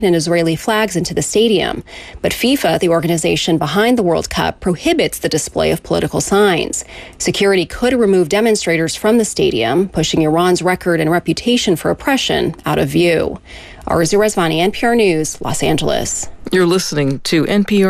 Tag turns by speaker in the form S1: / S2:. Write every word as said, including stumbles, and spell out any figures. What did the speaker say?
S1: and Israeli flags into the stadium. But FIFA, the organization behind the World Cup, prohibits the display of political signs. Security could remove demonstrators from the stadium, pushing Iran's record and reputation for oppression out of view. Arzu Rezvani, N P R News, Los Angeles.
S2: You're listening to N P R